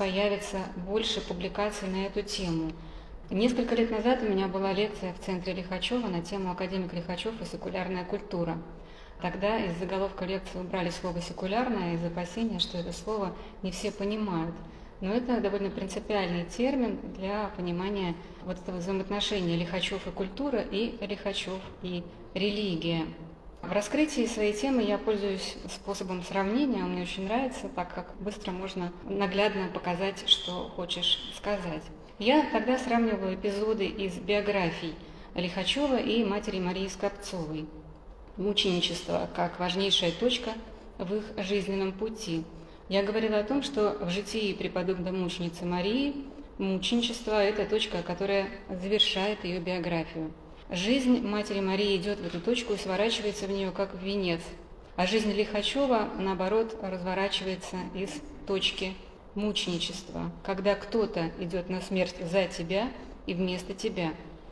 появится больше публикаций на эту тему. Несколько лет назад у меня была лекция в центре Лихачева на тему «Академик Лихачев и секулярная культура». Тогда из заголовка лекции убрали слово «секулярное» из опасения, что это слово не все понимают. Но это довольно принципиальный термин для понимания вот этого взаимоотношения Лихачев и культура и Лихачев и религия. В раскрытии своей темы я пользуюсь способом сравнения, он мне очень нравится, так как быстро можно наглядно показать, что хочешь сказать. Я тогда сравнивала эпизоды из биографий Лихачева и матери Марии Скопцовой. Мученичество как важнейшая точка в их жизненном пути. Я говорила о том, что в житии преподобной мученицы Марии мученичество – это точка, которая завершает ее биографию. Жизнь матери Марии идет в эту точку и сворачивается в нее, как в венец. А жизнь Лихачева, наоборот, разворачивается из точки мученичества, когда кто-то идет на смерть за тебя и вместо тебя.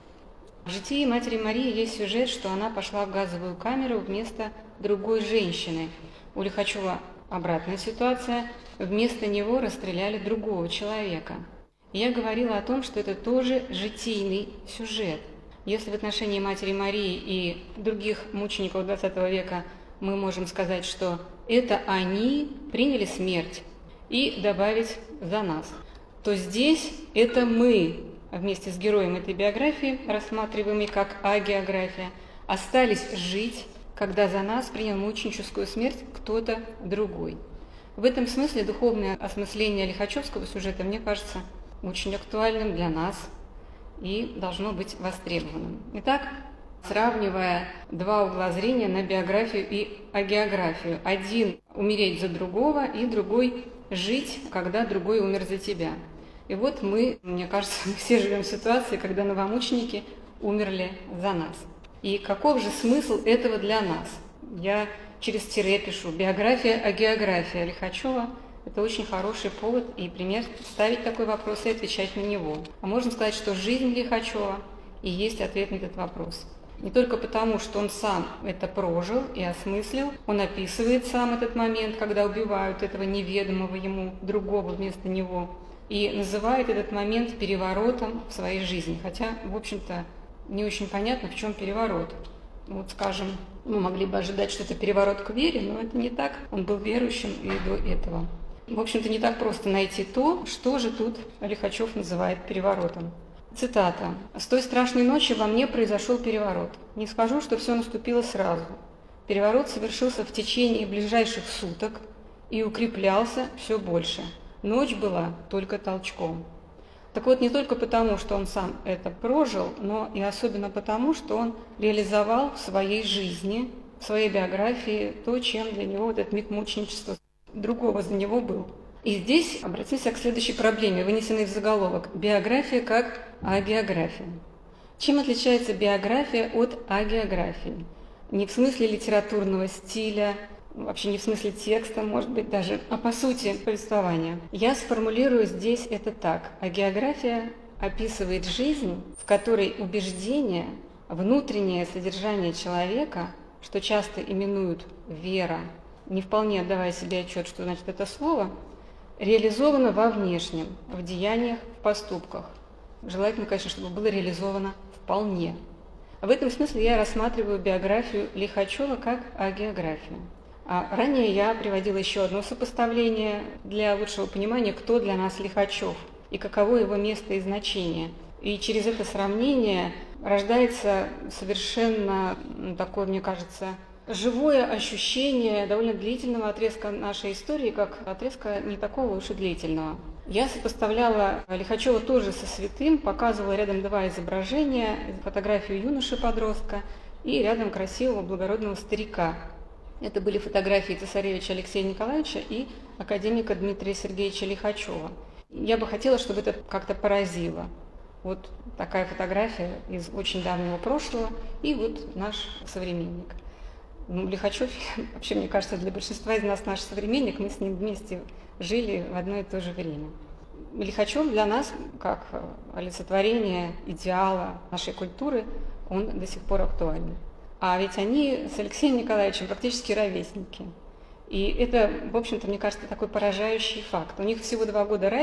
В житии матери Марии есть сюжет, что она пошла в газовую камеру вместо другой женщины. У Лихачева обратная ситуация, вместо него расстреляли другого человека. Я говорила о том, что это тоже житийный сюжет. Если в отношении матери Марии и других мучеников XX века мы можем сказать, что это они приняли смерть и добавить за нас, то здесь это мы, вместе с героем этой биографии, рассматриваемой как агеография, остались жить, когда за нас принял мученическую смерть кто-то другой. В этом смысле духовное осмысление лихачевского сюжета, мне кажется, очень актуальным для нас и должно быть востребованным. Итак, сравнивая два угла зрения на биографию и агеографию. Один – умереть за другого, и другой – жить, когда другой умер за тебя. И вот мы, мне кажется, мы все живем в ситуации, когда новомученики умерли за нас. И каков же смысл этого для нас? Я через тире пишу «биография, агеография» Лихачева. Это очень хороший повод и пример ставить такой вопрос и отвечать на него. А можно сказать, что жизнь Лихачева и есть ответ на этот вопрос. Не только потому, что он сам это прожил и осмыслил, он описывает сам этот момент, когда убивают этого неведомого ему другого вместо него, и называет этот момент переворотом в своей жизни. Хотя, в общем-то, не очень понятно, в чем переворот. Вот, скажем, мы могли бы ожидать, что это переворот к вере, но это не так. Он был верующим и до этого. В общем-то, не так просто найти то, что же тут Лихачев называет переворотом. Цитата. «С той страшной ночи во мне произошел переворот. Не скажу, что все наступило сразу. Переворот совершился в течение ближайших суток и укреплялся все больше. Ночь была только толчком». Так вот, не только потому, что он сам это прожил, но и особенно потому, что он реализовал в своей жизни, в своей биографии то, чем для него этот миг мученичества другого за него был. И здесь обратимся к следующей проблеме, вынесенной в заголовок «Биография как агеография». Чем отличается биография от агеографии? Не в смысле литературного стиля, вообще не в смысле текста, может быть, даже, а по сути повествования. Я сформулирую здесь это так. Агеография описывает жизнь, в которой убеждение, внутреннее содержание человека, что часто именуют вера, не вполне отдавая себе отчет, что значит это слово, реализовано во внешнем, в деяниях, в поступках. Желательно, конечно, чтобы было реализовано вполне. В этом смысле я рассматриваю биографию Лихачева как агеографию. А ранее я приводила еще одно сопоставление для лучшего понимания, кто для нас Лихачев и каково его место и значение. И через это сравнение рождается совершенно такое, мне кажется, живое ощущение довольно длительного отрезка нашей истории, как отрезка не такого уж и длительного. Я сопоставляла Лихачева тоже со святым, показывала рядом два изображения, фотографию юноши-подростка и рядом красивого благородного старика. Это были фотографии цесаревича Алексея Николаевича и академика Дмитрия Сергеевича Лихачева. Я бы хотела, чтобы это как-то поразило. Вот такая фотография из очень давнего прошлого и вот наш современник. Лихачев, вообще, мне кажется, для большинства из нас наш современник, мы с ним вместе жили в одно и то же время. Лихачев для нас, как олицетворение идеала нашей культуры, он до сих пор актуален. А ведь они с Алексеем Николаевичем практически ровесники. И это, в общем-то, мне кажется, такой поражающий факт. У них всего 2 года разницы.